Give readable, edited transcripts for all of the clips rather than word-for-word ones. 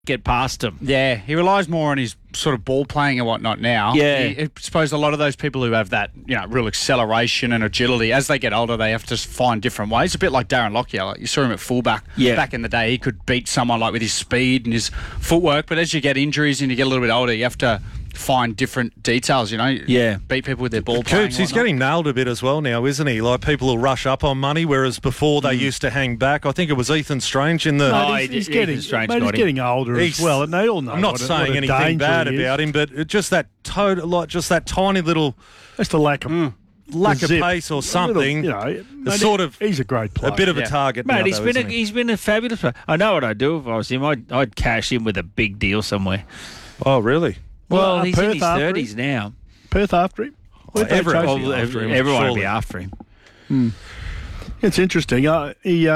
get past him. Yeah, he relies more on his sort of ball playing and whatnot now. Yeah. I suppose a lot of those people who have that, real acceleration and agility, as they get older, they have to find different ways. A bit like Darren Lockyer. Like you saw him at fullback back in the day. He could beat someone like with his speed and his footwork, but as you get injuries and you get a little bit older, you have to find different details, beat people with their ball playing. Coops, he's getting nailed a bit as well now, isn't he? Like, people will rush up on money, whereas before they used to hang back. I think it was Ethan Strange in the... He's getting older as well, and they all know. I'm not saying anything bad about him, but just that tiny little... Just a lack of... Lack of pace or something. He's a great player. A bit of a target. Mate, now, he's been a fabulous player. I know what I'd do if I was him. I'd cash in with a big deal somewhere. Oh, really? Well, he's in his 30s now. Perth after him? Everyone will be after him. It's interesting. I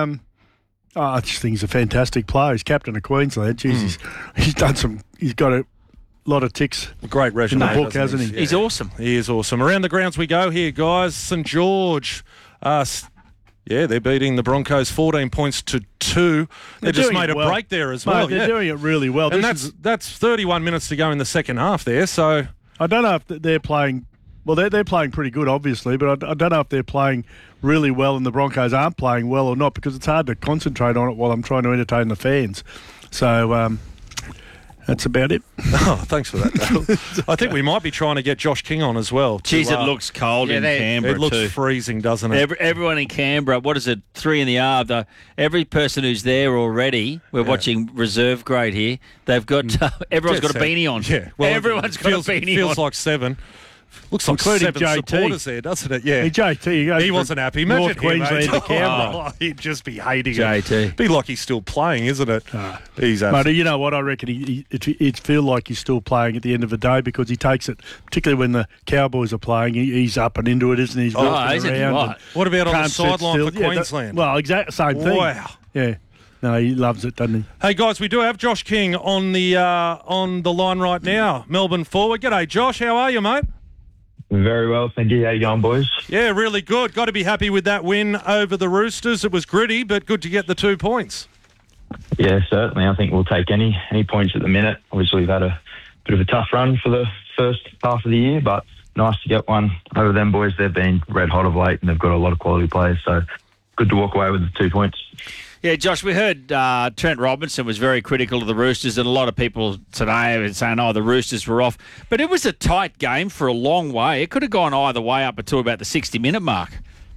just think he's a fantastic player. He's captain of Queensland. Jeez, he's done he's got a lot of ticks. A great resume in the book, hasn't he? Yeah. He's awesome. He is awesome. Around the grounds we go here, guys. St George. They're beating the Broncos 14 points to 2. They just made a break there as well. They're doing it really well. And that's 31 minutes to go in the second half there. So I don't know if they're playing. Well, they're playing pretty good, obviously, but I don't know if they're playing really well and the Broncos aren't playing well or not, because it's hard to concentrate on it while I'm trying to entertain the fans. So that's about it. Oh, thanks for that, Dale. I think we might be trying to get Josh King on as well. Jeez, it looks cold in Canberra too. It looks freezing, doesn't it? Everyone in Canberra, what is it, 3 in the hour? Every person who's there already, we're watching reserve grade here, they've got, everyone's got a beanie on. Yeah, well, everyone's got a beanie on. It feels like 7. Looks like including 7 JT. supporters there, doesn't it? Yeah. Hey, JT, he wasn't happy. Imagine North Queensland to Canberra. He'd just be hating JT. it. Be like he's still playing, isn't it? He's mate, you know what? I reckon it feel like he's still playing at the end of the day, because he takes it, particularly when the Cowboys are playing, he's up and into it, isn't he? He's walking around. What about on the sideline for Queensland? Well, exactly same thing. Wow. Yeah. No, he loves it, doesn't he? Hey, guys, we do have Josh King on the line right now, Melbourne forward. G'day, Josh. How are you, mate? Very well, thank you. How you going, boys? Yeah, really good. Got to be happy with that win over the Roosters. It was gritty, but good to get the 2 points. Yeah, certainly. I think we'll take any points at the minute. Obviously, we've had a bit of a tough run for the first half of the year, but nice to get one over them boys. They've been red hot of late, and they've got a lot of quality players, so good to walk away with the 2 points. Yeah, Josh, we heard Trent Robinson was very critical of the Roosters, and a lot of people today are saying, the Roosters were off. But it was a tight game for a long way. It could have gone either way up until about the 60-minute mark.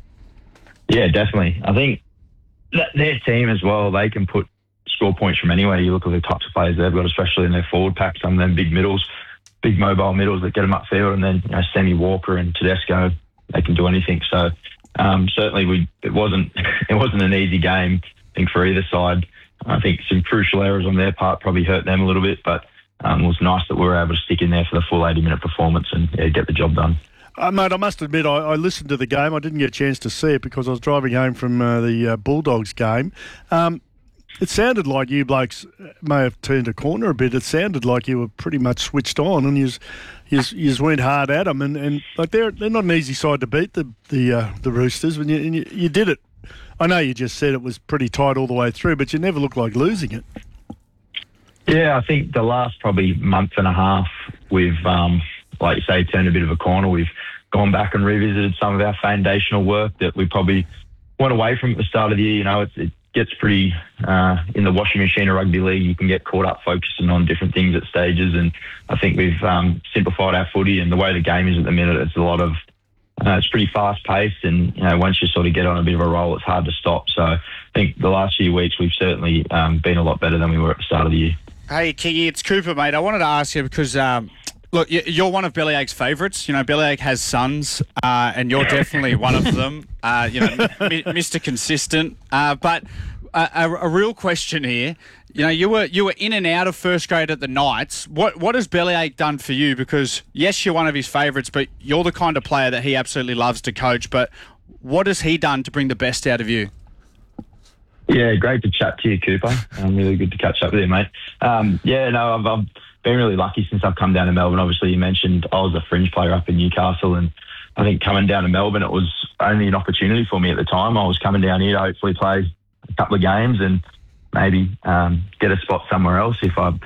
Yeah, definitely. I think their team as well, they can score points from anywhere. You look at the types of players they've got, especially in their forward pack, some of them big mobile middles that get them upfield, and then Sammy Walker and Tedesco, they can do anything. So certainly it wasn't an easy game, I think, for either side. I think some crucial errors on their part probably hurt them a little bit, but it was nice that we were able to stick in there for the full 80-minute performance and get the job done. Mate, I must admit, I listened to the game. I didn't get a chance to see it because I was driving home from the Bulldogs game. It sounded like you blokes may have turned a corner a bit. It sounded like you were pretty much switched on, and you went hard at them. And like they're not an easy side to beat, the Roosters. And you did it. I know you just said it was pretty tight all the way through, but you never looked like losing it. Yeah, I think the last probably month and a half, we've, like you say, turned a bit of a corner. We've gone back and revisited some of our foundational work that we probably went away from at the start of the year. It gets pretty in the washing machine of rugby league. You can get caught up focusing on different things at stages, and I think we've simplified our footy, and the way the game is at the minute, it's a lot of it's pretty fast paced, and once you sort of get on a bit of a roll, it's hard to stop. So I think the last few weeks we've certainly been a lot better than we were at the start of the year. Hey, Kiggy, it's Cooper, mate. I wanted to ask you because look, you're one of Bellyache's favourites. Bellyache has sons, and you're definitely one of them. Mr. Consistent. But a real question here. You were in and out of first grade at the Knights. What has Bellyache done for you? Because yes, you're one of his favourites, but you're the kind of player that he absolutely loves to coach. But what has he done to bring the best out of you? Yeah, great to chat to you, Cooper. Really good to catch up with you, mate. I've been really lucky since I've come down to Melbourne. Obviously, you mentioned I was a fringe player up in Newcastle, and I think coming down to Melbourne, it was only an opportunity for me at the time. I was coming down here to hopefully play a couple of games, and maybe get a spot somewhere else if I